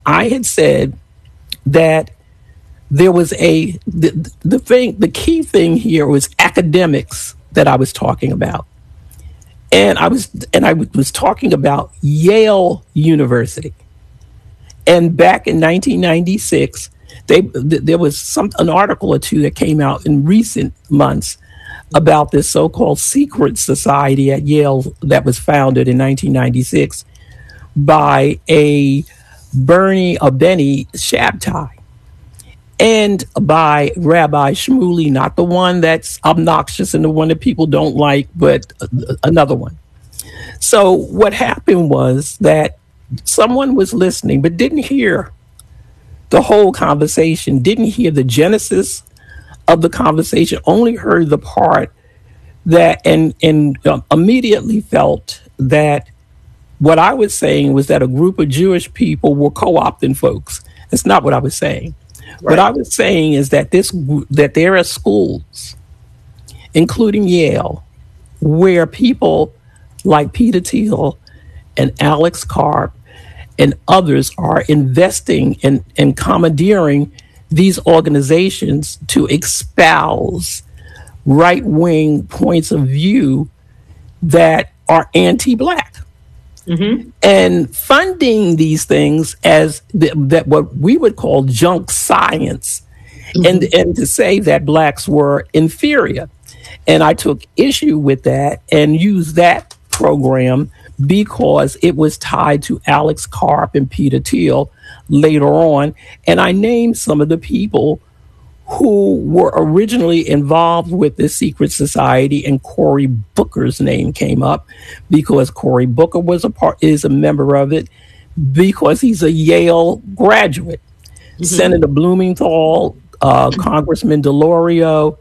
I had said that there was the key thing here was academics that I was talking about. And I was talking about Yale University. And back in 1996, there was an article or two that came out in recent months about this so-called secret society at Yale that was founded in 1996 by a Benny Shabtai and by Rabbi Shmuley, not the one that's obnoxious and the one that people don't like, but another one. So what happened was that someone was listening but didn't hear the whole conversation, didn't hear the genesis of the conversation, only heard the part that and immediately felt that what I was saying was that a group of Jewish people were co-opting folks. That's not what I was saying. Right. What I was saying is that that there are schools, including Yale, where people like Peter Thiel and Alex Karp and others are investing and commandeering these organizations to espouse right-wing points of view that are anti-Black. Mm-hmm. And funding these things as that what we would call junk science, mm-hmm. and to say that Blacks were inferior. And I took issue with that and used that program because it was tied to Alex Karp and Peter Thiel later on. And I named some of the people who were originally involved with this secret society, and Cory Booker's name came up because Cory Booker is a member of it because he's a Yale graduate. Mm-hmm. Senator Blumenthal, Congressman DeLoreo,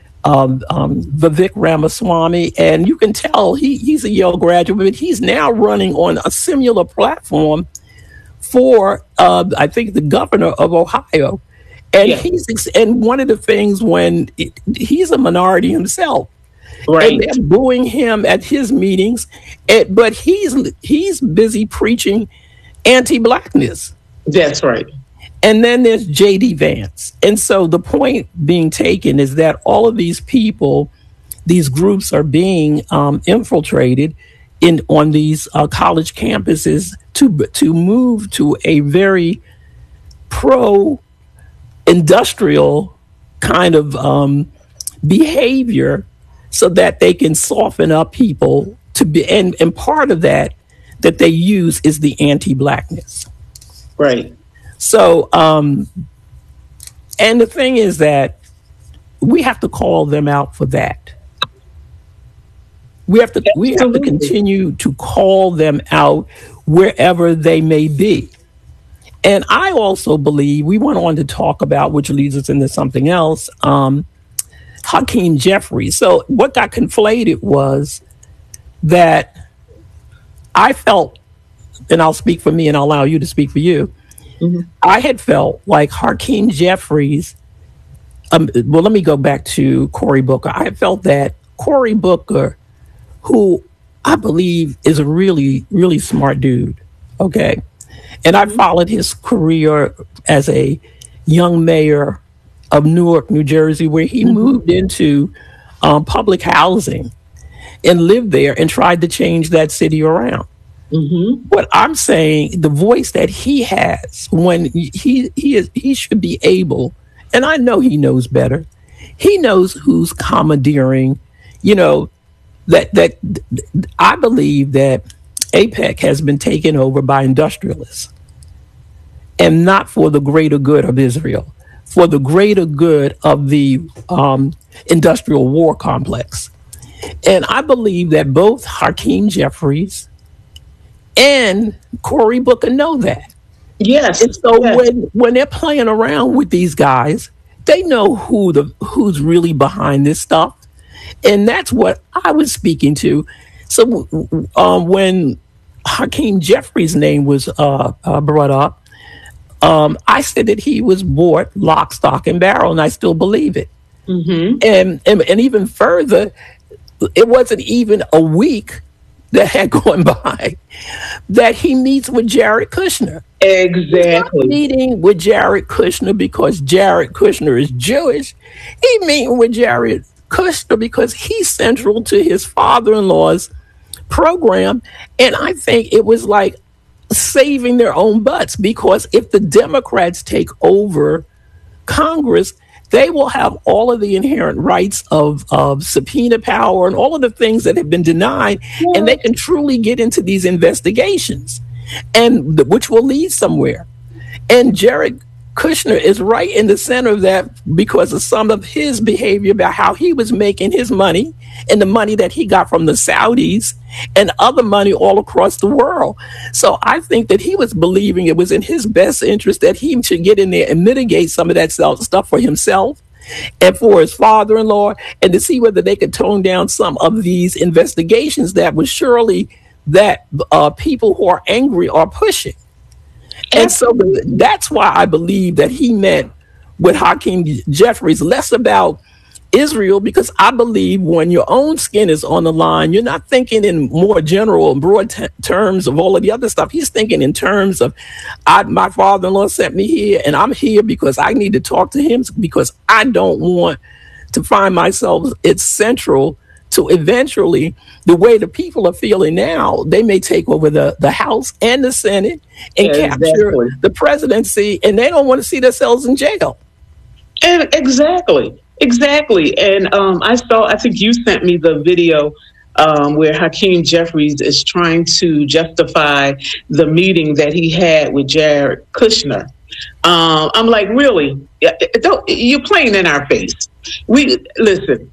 Vivek Ramaswamy, and you can tell he's a Yale graduate, but he's now running on a similar platform for, I think, the governor of Ohio. And and one of the things when he's a minority himself, right? And they're booing him at his meetings, but he's busy preaching anti-Blackness. That's right. And then there's J.D. Vance. And so the point being taken is that all of these people, these groups are being infiltrated on these college campuses to move to a very pro-industrial kind of behavior so that they can soften up people to be. And part of that they use is the anti-Blackness. Right. So, and the thing is that we have to call them out for that. We have to continue to call them out wherever they may be. And I also believe, we went on to talk about, which leads us into something else, Hakeem Jeffries. So what got conflated was that I felt, and I'll speak for me and I'll allow you to speak for you, mm-hmm. I had felt like Hakeem Jeffries, well, let me go back to Cory Booker. I felt that Cory Booker, who I believe is a really, really smart dude, okay? And I followed his career as a young mayor of Newark, New Jersey, where he mm-hmm. moved into public housing and lived there and tried to change that city around. Mm-hmm. What I'm saying, the voice that he has, when he should be able, and I know he knows better. He knows who's commandeering, that I believe that AIPAC has been taken over by industrialists, and not for the greater good of Israel, for the greater good of the industrial war complex. And I believe that both Hakeem Jeffries and Cory Booker know that. Yes. And so when they're playing around with these guys, they know who's really behind this stuff. And that's what I was speaking to. So when Hakeem Jeffries' name was brought up, I said that he was bought lock, stock, and barrel, and I still believe it. Mm-hmm. And even further, it wasn't even a week that had gone by that he meets with Jared Kushner. Exactly. Meeting with Jared Kushner because Jared Kushner is Jewish. He meeting with Jared Kushner because he's central to his father-in-law's program. And I think it was like saving their own butts, because if the Democrats take over Congress, they will have all of the inherent rights of subpoena power and all of the things that have been denied, and they can truly get into these investigations, and which will lead somewhere. And Jared Kushner is right in the center of that because of some of his behavior about how he was making his money and the money that he got from the Saudis and other money all across the world. So I think that he was believing it was in his best interest that he should get in there and mitigate some of that stuff for himself and for his father-in-law, and to see whether they could tone down some of these investigations that was surely that people who are angry are pushing. And so that's why I believe that he met with Hakeem Jeffries, less about Israel, because I believe when your own skin is on the line, you're not thinking in more general and broad terms of all of the other stuff. He's thinking in terms of, my father-in-law sent me here, and I'm here because I need to talk to him, because I don't want to find myself, it's central to eventually the way the people are feeling now. They may take over the House and the Senate and capture the presidency, and they don't want to see themselves in jail. And exactly. And I think you sent me the video where Hakeem Jeffries is trying to justify the meeting that he had with Jared Kushner. I'm like, really? You're playing in our face. Listen.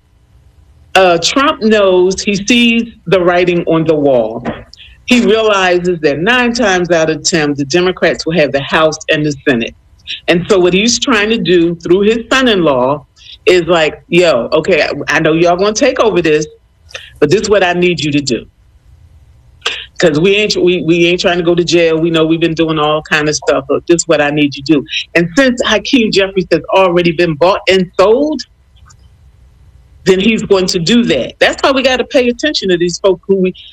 Trump knows, he sees the writing on the wall. He realizes that 9 times out of 10, the Democrats will have the House and the Senate. And so what he's trying to do through his son-in-law is like, okay, I know y'all going to take over this, but this is what I need you to do. Because we ain't trying to go to jail. We know we've been doing all kind of stuff, but this is what I need you to do. And since Hakeem Jeffries has already been bought and sold, then he's going to do that. That's why we got to pay attention to these folks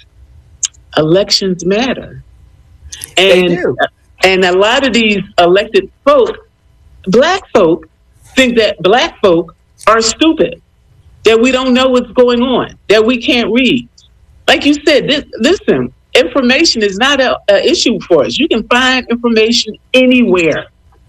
elections matter. And a lot of these elected folks, black folk, think that black folk are stupid, that we don't know what's going on, that we can't read. Like you said, listen, information is not an issue for us. You can find information anywhere.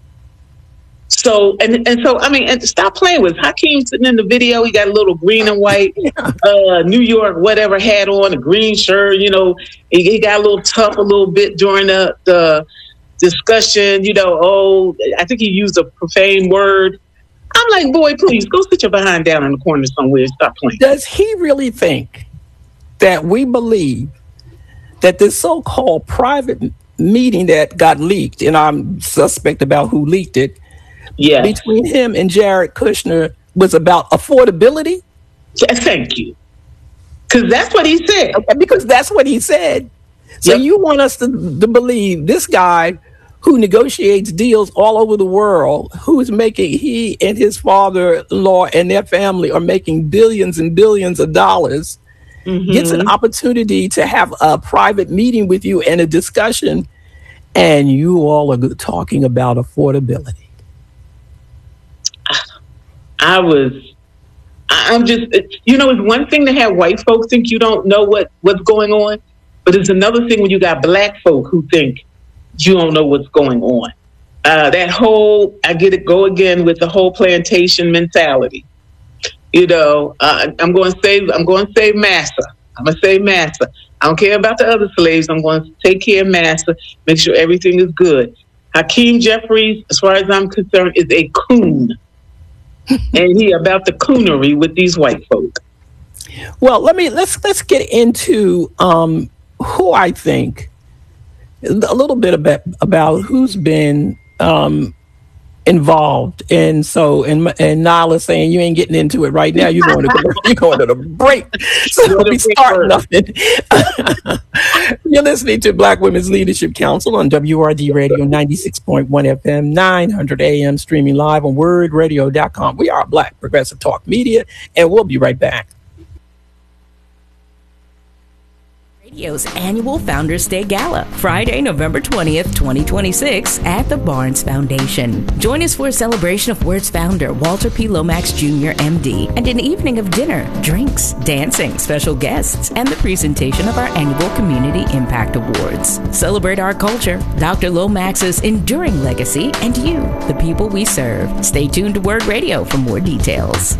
So, and stop playing with Hakeem sitting in the video. He got a little green and white, New York, whatever hat on, a green shirt, he got a little tough a little bit during the discussion, I think he used a profane word. I'm like, boy, please go sit your behind down in the corner somewhere and stop playing. Does he really think that we believe that this so-called private meeting that got leaked, and I'm suspect about who leaked it, between him and Jared Kushner was about affordability? Yeah, thank you. Because that's what he said. Okay, because that's what he said. So you want us to believe this guy who negotiates deals all over the world, he and his father-in-law and their family are making billions and billions of dollars, gets an opportunity to have a private meeting with you and a discussion, and you all are talking about affordability. I'm just, it's one thing to have white folks think you don't know what's going on, but it's another thing when you got black folk who think you don't know what's going on. That whole, I get it, go again with the whole plantation mentality. I'm going to save Massa. I'm going to save Massa. I don't care about the other slaves. I'm going to take care of Massa, make sure everything is good. Hakeem Jeffries, as far as I'm concerned, is a coon. And he about the coonery with these white folk. Well, let's get into who I think, a little bit about who's been involved. And so, and Nyla's saying you ain't getting into it right now. You're going to the break. So we start nothing. You're listening to Black Women's Leadership Council on WRD Radio 96.1 FM, 900 AM, streaming live on wordradio.com. We are Black Progressive Talk Media, and we'll be right back. Radio's annual Founders Day Gala, Friday, November 20th, 2026, at the Barnes Foundation. Join us for a celebration of Word's founder, Walter P. Lomax Jr., MD, and an evening of dinner, drinks, dancing, special guests, and the presentation of our annual Community Impact Awards. Celebrate our culture, Dr. Lomax's enduring legacy, and you, the people we serve. Stay tuned to Word Radio for more details.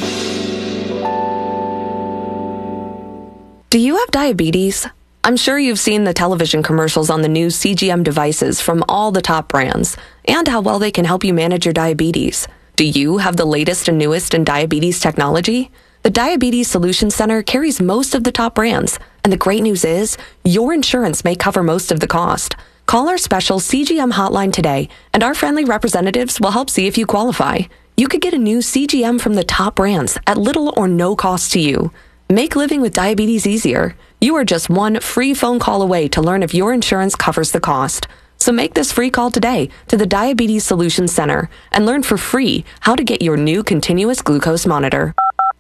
Do you have diabetes? I'm sure you've seen the television commercials on the new CGM devices from all the top brands and how well they can help you manage your diabetes. Do you have the latest and newest in diabetes technology? The Diabetes Solutions Center carries most of the top brands, and the great news is your insurance may cover most of the cost. Call our special CGM hotline today, and our friendly representatives will help see if you qualify. You could get a new CGM from the top brands at little or no cost to you. Make living with diabetes easier. You are just one free phone call away to learn if your insurance covers the cost. So make this free call today to the Diabetes Solutions Center and learn for free how to get your new continuous glucose monitor.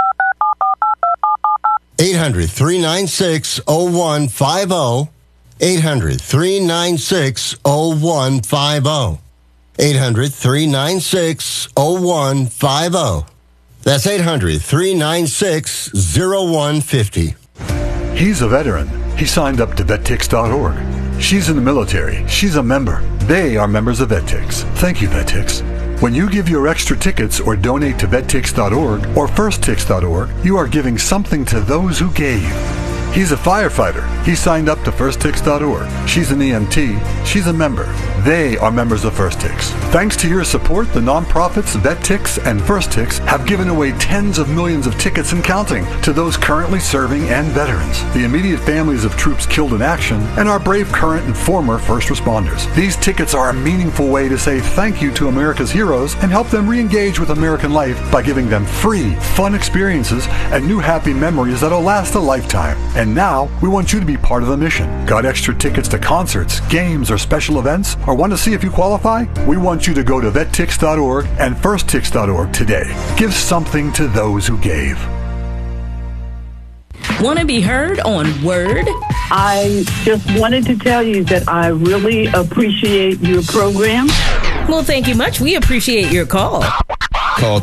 800-396-0150. 800-396-0150. 800-396-0150. That's 800-396-0150. He's a veteran. He signed up to VetTix.org. She's in the military. She's a member. They are members of VetTix. Thank you, VetTix. When you give your extra tickets or donate to VetTix.org or FirstTix.org, you are giving something to those who gave. He's a firefighter. He signed up to FirstTix.org. She's an EMT. She's a member. They are members of FirstTix. Thanks to your support, the nonprofits VetTix and FirstTix have given away tens of millions of tickets and counting to those currently serving and veterans, the immediate families of troops killed in action, and our brave current and former first responders. These tickets are a meaningful way to say thank you to America's heroes and help them re-engage with American life by giving them free, fun experiences and new happy memories that'll last a lifetime. And now, we want you to be part of the mission. Got extra tickets to concerts, games, or special events? Or want to see if you qualify? We want you to go to VetTix.org and FirstTix.org today. Give something to those who gave. Want to be heard on Word? I just wanted to tell you that I really appreciate your program. Well, thank you much. We appreciate your call. Call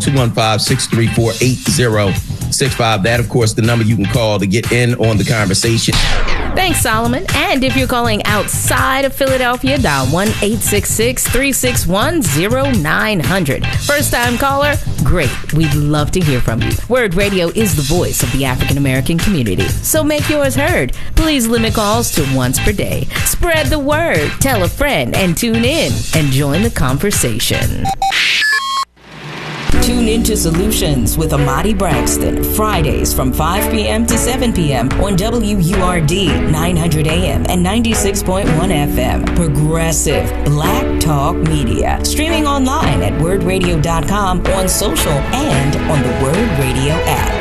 215-634-8065. That, of course, the number you can call to get in on the conversation. Thanks, Solomon. And if you're calling outside of Philadelphia, dial 1-866-361-0900. First-time caller? Great. We'd love to hear from you. Word Radio is the voice of the African-American community. So make yours heard. Please limit calls to once per day. Spread the word. Tell a friend and tune in and join the conversation. Tune into Solutions with Amadi Braxton, Fridays from 5 p.m. to 7 p.m. on WURD 900 AM and 96.1 FM. Progressive Black Talk Media. Streaming online at wordradio.com, on social, and on the Word Radio app.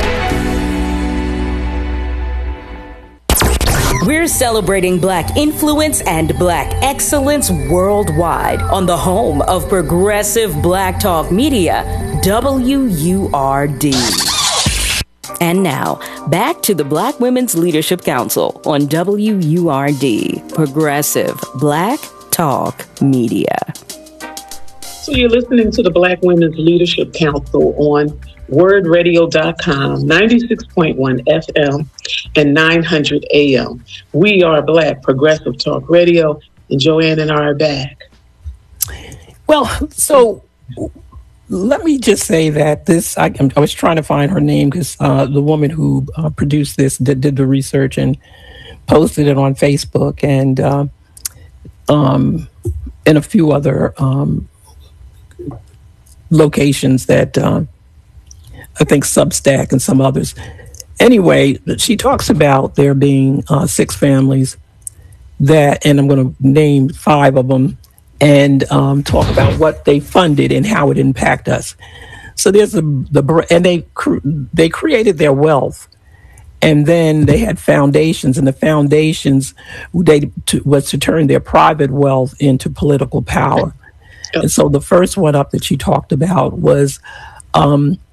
We're celebrating Black influence and Black excellence worldwide on the home of progressive Black Talk Media, WURD. And now, back to the Black Women's Leadership Council on WURD, progressive Black Talk Media. So you're listening to the Black Women's Leadership Council on wordradio.com, 96.1 FM and 900 AM. We are Black Progressive Talk Radio, and Joanne and I are back. Well, so let me just say that this, I was trying to find her name because the woman who produced this did the research and posted it on Facebook and a few other locations that I think Substack and some others. Anyway, she talks about there being 6 families that, and I'm going to name 5 of them, and talk about what they funded and how it impacted us. So there's and they created their wealth, and then they had foundations, and the foundations was to turn their private wealth into political power. And so the first one up that she talked about was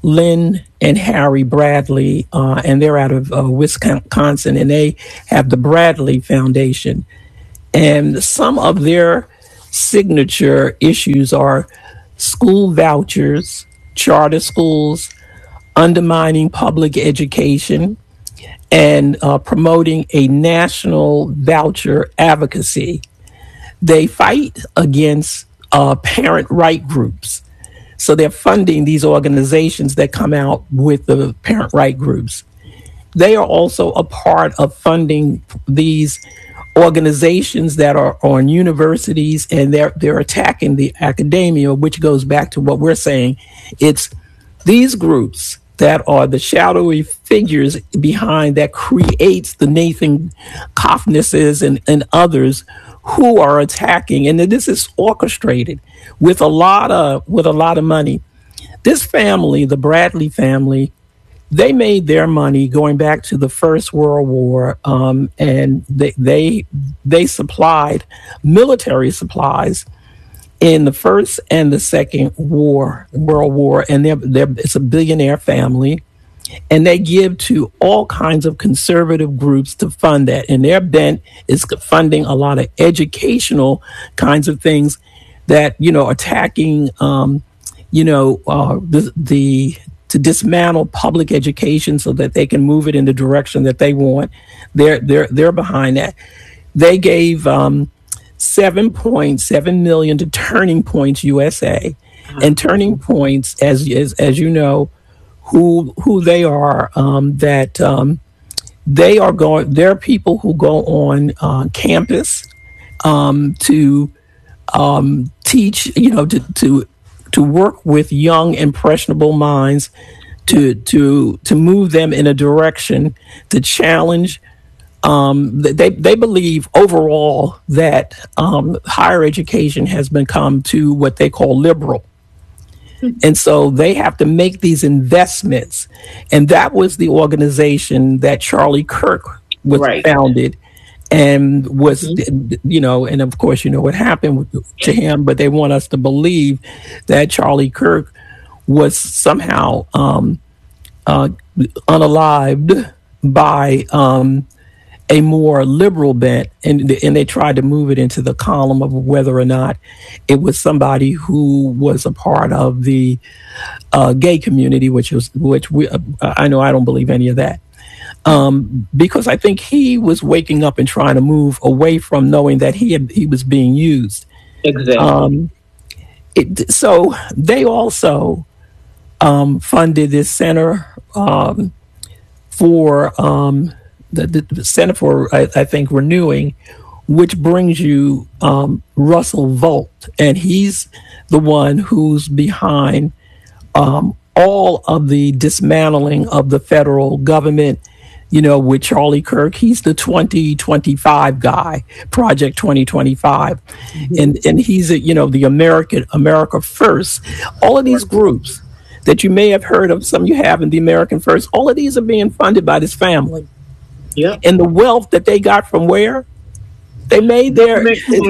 Lynn and Harry Bradley, and they're out of Wisconsin, and they have the Bradley Foundation. And some of their signature issues are school vouchers, charter schools, undermining public education, and promoting a national voucher advocacy. They fight against parent right groups. So they're funding these organizations that come out with the parent right groups. They are also a part of funding these organizations that are on universities, and they're attacking the academia, which goes back to what we're saying. It's these groups that are the shadowy figures behind that creates the Nathan Koffnesses and others who are attacking, and this is orchestrated with a lot of money. This family, the Bradley family, they made their money going back to the First World War, and they supplied military supplies in the First and the Second World War, and it's a billionaire family, and they give to all kinds of conservative groups to fund that. And their bent is funding a lot of educational kinds of things that, attacking, to dismantle public education so that they can move it in the direction that they want. They're behind that. They gave $7.7 million to Turning Points USA, and Turning Points, as you know, who they are. They are going. They're people who go on campus to teach. To work with young, impressionable minds, to move them in a direction to challenge. They believe overall that higher education has become to what they call liberal. And so they have to make these investments. And that was the organization that Charlie Kirk was founded and was, and of course, what happened to him, but they want us to believe that Charlie Kirk was somehow unalived by a more liberal bent, and they tried to move it into the column of whether or not it was somebody who was a part of the gay community, which I know I don't believe any of that, because I think he was waking up and trying to move away from knowing that he was being used. Exactly. So they also funded this center for the Center for, I think, Renewing, which brings you Russell Vought, and he's the one who's behind all of the dismantling of the federal government. With Charlie Kirk, he's the 2025 guy, Project 2025, and he's the America First. All of these groups that you may have heard of, some you haven't, the American First, all of these are being funded by this family. Yeah. And the wealth that they got from where? They made their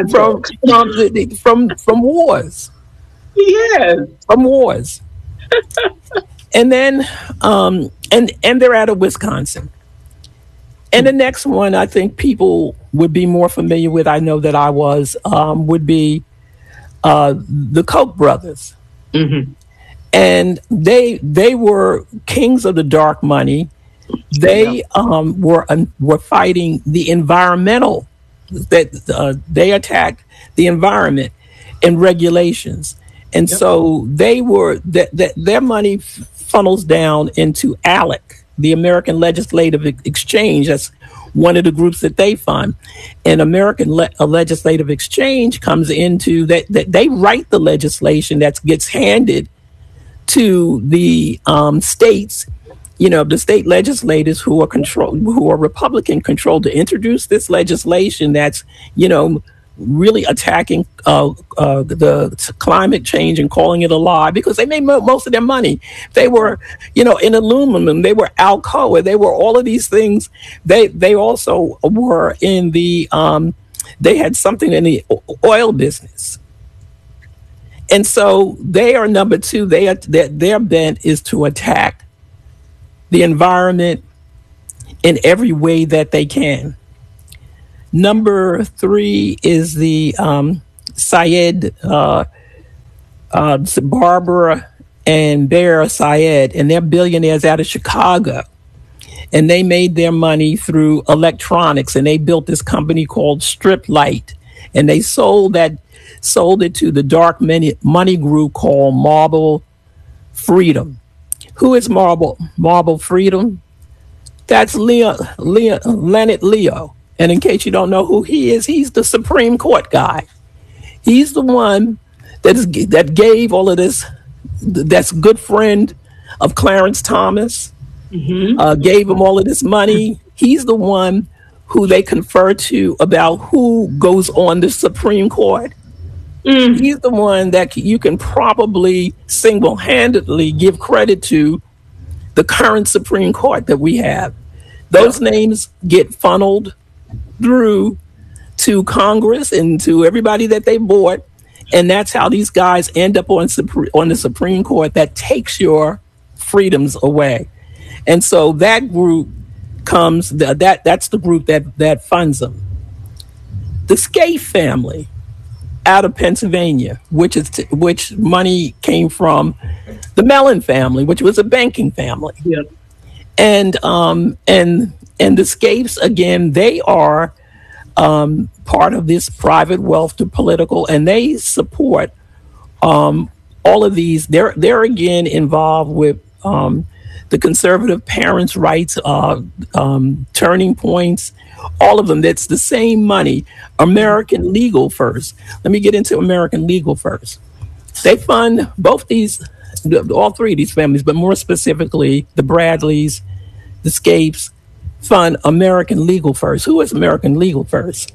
from wars. Yes. From wars. And then and they're out of Wisconsin. And the next one I think people would be more familiar with, I know that I was, would be the Koch brothers. Mm-hmm. And they were kings of the dark money. They were fighting the environmental, that they attacked the environment and regulations. And so they were their money funnels down into ALEC, the American Legislative Exchange. That's one of the groups that they fund. And American Legislative Exchange comes into that they write the legislation that gets handed to the states, the state legislators who are Republican controlled, to introduce this legislation that's, really attacking the climate change and calling it a lie, because they made most of their money. They were, in aluminum, they were Alcoa, they were all of these things. They also were in the, they had something in the oil business. And so they are number two. Their bent is to attack the environment in every way that they can. Number three is the Syed, Barbara and Bear Syed, and they're billionaires out of Chicago. And they made their money through electronics, and they built this company called Strip Light, and they sold it to the dark money group called Marble Freedom. Who is Marble Freedom? That's Leonard Leo. And in case you don't know who he is, he's the Supreme Court guy. He's the one that gave all of this. That's good friend of Clarence Thomas. Gave him all of this money. He's the one who they confer to about who goes on the Supreme Court. He's the one that you can probably single-handedly give credit to the current Supreme Court that we have. Those names get funneled through to Congress and to everybody that they bought, and that's how these guys end up on the Supreme Court that takes your freedoms away. And so that group comes, that's the group that funds them. The Scaife family out of Pennsylvania, which money came from the Mellon family, which was a banking family. Yep. And the Scaifes, again, they are part of this private wealth to political, and they support all of these. They're again involved with the conservative parents' rights, turning points, all of them. That's the same money. American Legal First. Let me get into American Legal First. They fund both these, all three of these families, but more specifically, the Bradleys, the Scaifes, fund American Legal First. Who is American Legal First?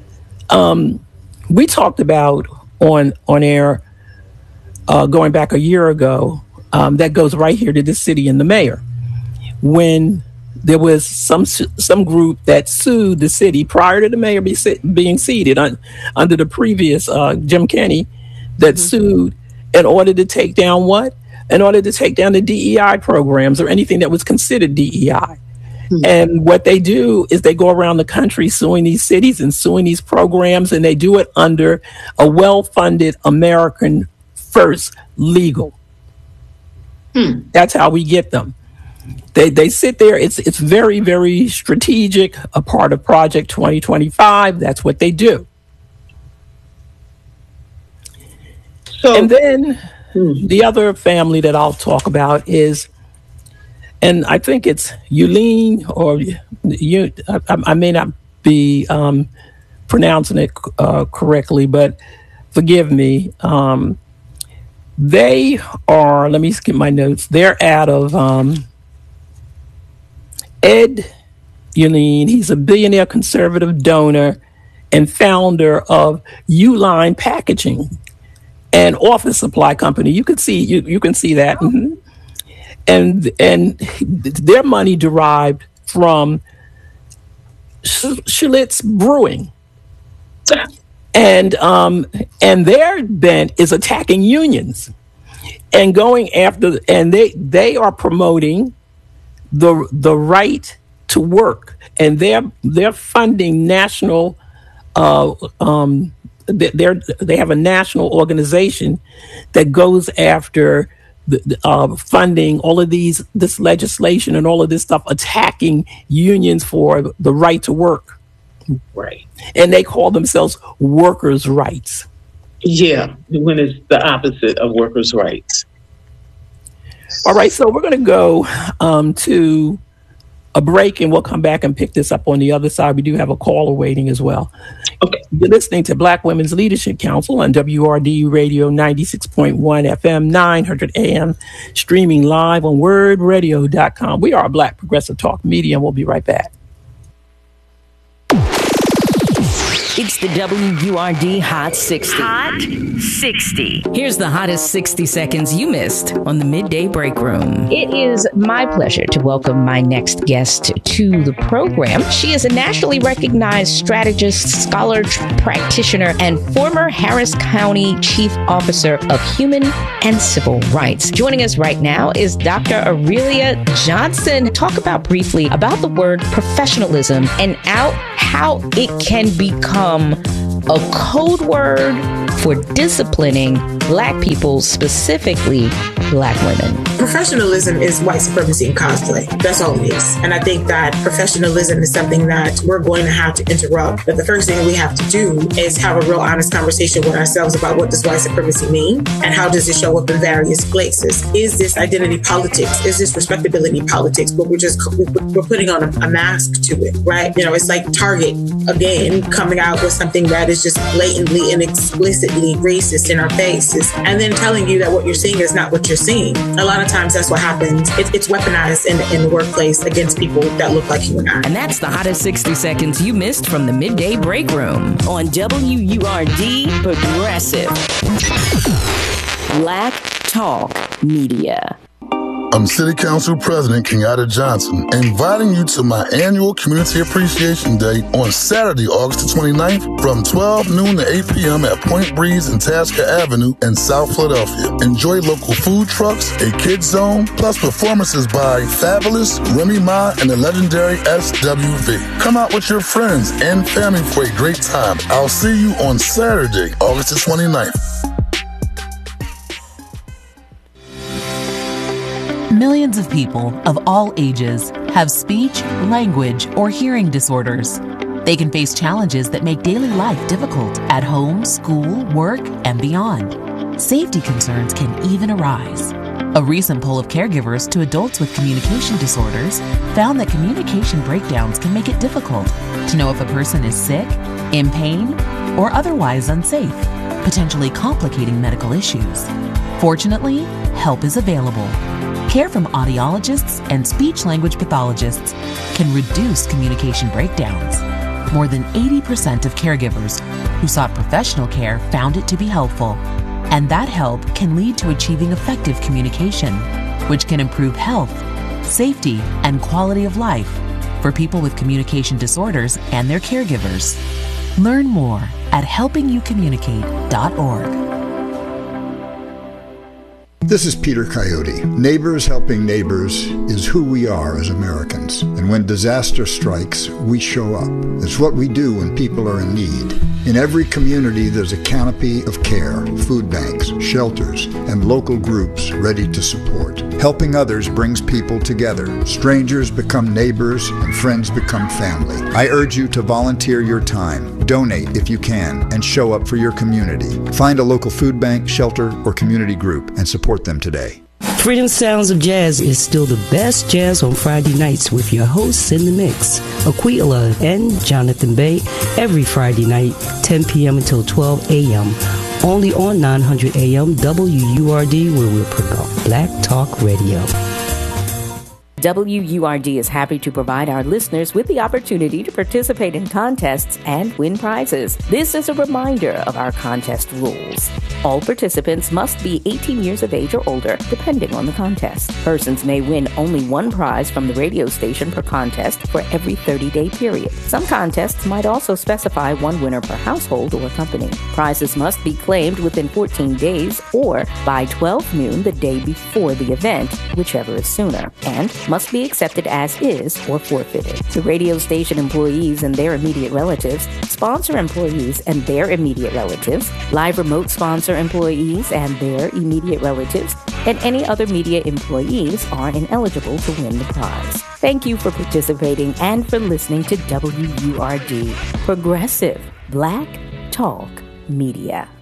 We talked about on air going back a year ago. That goes right here to the city and the mayor. When there was some group that sued the city prior to the mayor being seated under the previous Jim Kenney, that sued in order to take down what? In order to take down the DEI programs or anything that was considered DEI. And what they do is they go around the country suing these cities and suing these programs, and they do it under a well-funded American First Legal. That's how we get them. They sit there. It's very, very strategic, a part of Project 2025. That's what they do. So, and then the other family that I'll talk about is, and I think it's Yulene, or I may not be pronouncing it correctly, but forgive me. They are, let me skip my notes. They're out of Ed Yulene. He's a billionaire conservative donor and founder of Uline Packaging, an office supply company. You can see that. And their money derived from Schlitz Brewing. And their bent is attacking unions and going after, and they are promoting the right to work, and they're funding national. They have a national organization that goes after funding all of this legislation and all of this stuff, attacking unions for the right to work. Right. And they call themselves workers' rights. Yeah, when it's the opposite of workers' rights. All right, so we're going to go to a break, and we'll come back and pick this up on the other side. We do have a caller waiting as well. Okay. You're listening to Black Women's Leadership Council on WRDU Radio 96.1 FM, 900 AM, streaming live on wordradio.com. We are a Black Progressive Talk Media, and we'll be right back. It's the WURD Hot 60. Hot 60. Here's the hottest 60 seconds you missed on the Midday Break Room. It is my pleasure to welcome my next guest to the program. She is a nationally recognized strategist, scholar, practitioner, and former Harris County Chief Officer of Human and Civil Rights. Joining us right now is Dr. Aurelia Johnson. Talk briefly about the word professionalism and how it can become a code word for disciplining Black people, specifically Black women. Professionalism is white supremacy in cosplay. That's all it is. And I think that professionalism is something that we're going to have to interrupt. But the first thing we have to do is have a real honest conversation with ourselves about what does white supremacy mean and how does it show up in various places. Is this identity politics? Is this respectability politics? But we're putting on a mask to it, right? You know, it's like Target, again, coming out with something that is just blatantly and explicitly racist in our faces and then telling you that what you're seeing is not what you're seeing. A lot of times that's what happens. It's weaponized in the workplace against people that look like you and I. And that's the hottest 60 seconds you missed from the Midday Break Room on WURD Progressive Black Talk Media. I'm City Council President Kenyatta Johnson, inviting you to my annual Community Appreciation Day on Saturday, August the 29th from 12 noon to 8 p.m. at Point Breeze and Tasker Avenue in South Philadelphia. Enjoy local food trucks, a kids zone, plus performances by Fabulous, Remy Ma, and the legendary SWV. Come out with your friends and family for a great time. I'll see you on Saturday, August the 29th. Millions of people of all ages have speech, language, or hearing disorders. They can face challenges that make daily life difficult at home, school, work, and beyond. Safety concerns can even arise. A recent poll of caregivers to adults with communication disorders found that communication breakdowns can make it difficult to know if a person is sick, in pain, or otherwise unsafe, potentially complicating medical issues. Fortunately, help is available. Care from audiologists and speech-language pathologists can reduce communication breakdowns. More than 80% of caregivers who sought professional care found it to be helpful. And that help can lead to achieving effective communication, which can improve health, safety, and quality of life for people with communication disorders and their caregivers. Learn more at helpingyoucommunicate.org. This is Peter Coyote. Neighbors helping neighbors is who we are as Americans. And when disaster strikes, we show up. It's what we do when people are in need. In every community, there's a canopy of care, food banks, shelters, and local groups ready to support. Helping others brings people together. Strangers become neighbors, and friends become family. I urge you to volunteer your time, donate if you can, and show up for your community. Find a local food bank, shelter, or community group and support them today. Freedom Sounds of Jazz is still the best jazz on Friday nights with your hosts in the mix, Aquila and Jonathan Bay, every Friday night, 10 p.m. until 12 a.m., only on 900 AM WURD, where we'll promote Black Talk Radio. WURD is happy to provide our listeners with the opportunity to participate in contests and win prizes. This is a reminder of our contest rules. All participants must be 18 years of age or older, depending on the contest. Persons may win only one prize from the radio station per contest for every 30-day period. Some contests might also specify one winner per household or company. Prizes must be claimed within 14 days or by 12 noon the day before the event, whichever is sooner, and must be accepted as is or forfeited. The radio station employees and their immediate relatives, sponsor employees and their immediate relatives, live remote sponsor employees and their immediate relatives, and any other media employees are ineligible to win the prize. Thank you for participating and for listening to WURD, Progressive Black Talk Media.